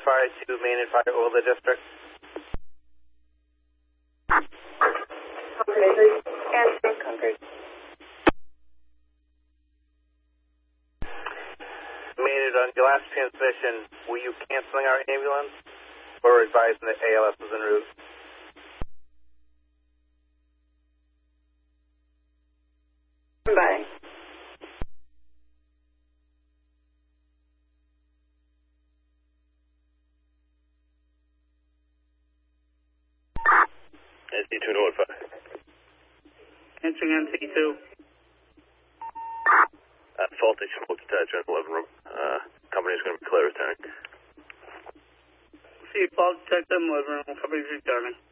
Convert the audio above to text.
fire to main and fire over the district. Concord. Maynard, on your last transmission, were you canceling our ambulance or advising that ALS was en route? Bye. NC2 notify. Answering NC2. Faulty smoke detector in the living room. Company's going to be clear returning. See, fault detector in the living room. Company's returning.